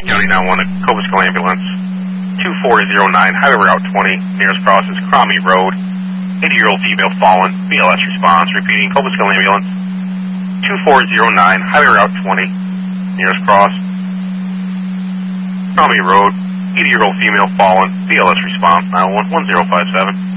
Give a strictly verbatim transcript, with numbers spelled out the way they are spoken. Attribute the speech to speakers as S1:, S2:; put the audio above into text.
S1: County nine one one, Cobblestone Ambulance, two four zero nine, Highway Route twenty, nearest cross is Cromie Road, eighty-year-old female fallen, B L S response, repeating, Cobblestone Ambulance, two four zero nine, Highway Route twenty, nearest cross, Cromie Road, eighty-year-old female fallen, B L S response, nine one one, one zero five seven.